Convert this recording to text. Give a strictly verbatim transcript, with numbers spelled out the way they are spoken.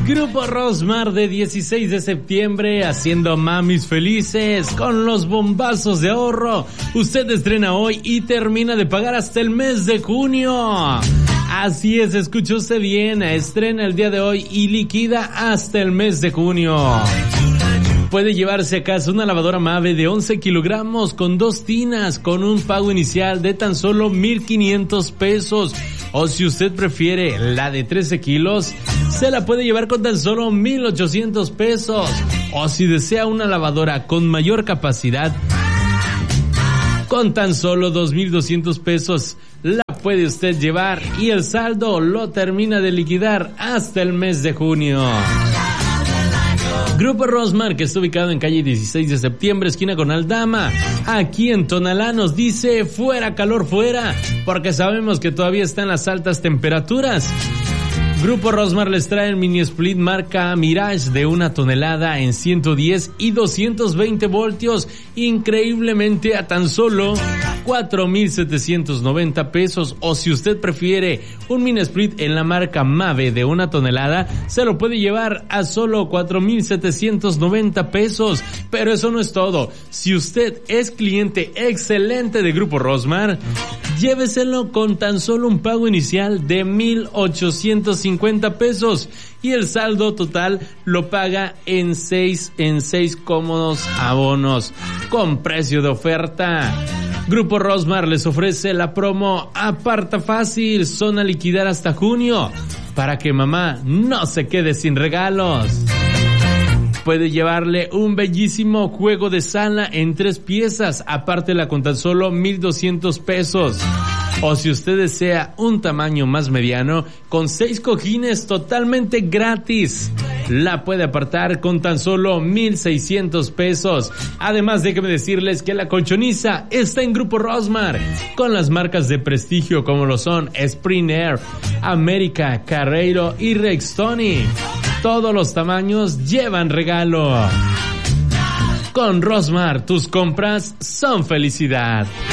Grupo Rosmar de dieciséis de septiembre haciendo mamis felices con los bombazos de ahorro. Usted estrena hoy y termina de pagar hasta el mes de junio. Así es, escuchó usted bien, estrena el día de hoy y liquida hasta el mes de junio. Puede llevarse a casa una lavadora Mave de once kilogramos con dos tinas con un pago inicial de tan solo mil quinientos pesos. O si usted prefiere la de trece kilos, se la puede llevar con tan solo mil ochocientos pesos. O si desea una lavadora con mayor capacidad, con tan solo dos mil doscientos pesos, la puede usted llevar y el saldo lo termina de liquidar hasta el mes de junio. Grupo Rosmar, que está ubicado en calle dieciséis de septiembre, esquina con Aldama, aquí en Tonalá, nos dice fuera calor fuera, porque sabemos que todavía están las altas temperaturas. Grupo Rosmar les trae el mini split marca Mirage de una tonelada en ciento diez y doscientos veinte voltios, increíblemente a tan solo cuatro mil setecientos noventa pesos. O si usted prefiere un mini split en la marca Mave de una tonelada, se lo puede llevar a solo cuatro mil setecientos noventa pesos. Pero eso no es todo. Si usted es cliente excelente de Grupo Rosmar, lléveselo con tan solo un pago inicial de mil ochocientos cincuenta pesos y el saldo total lo paga en seis en seis cómodos abonos con precio de oferta. Grupo Rosmar les ofrece la promo Aparta Fácil, zona a liquidar hasta junio, para que mamá no se quede sin regalos. Puede llevarle un bellísimo juego de sala en tres piezas, aparte la con tan solo mil doscientos pesos. O si usted desea un tamaño más mediano, con seis cojines totalmente gratis, la puede apartar con tan solo mil seiscientos pesos. Además, déjeme decirles que la colchoniza está en Grupo Rosmar, con las marcas de prestigio como lo son Spring Air, América, Carreiro y Rextonic. Todos los tamaños llevan regalo. Con Rosmar, tus compras son felicidad.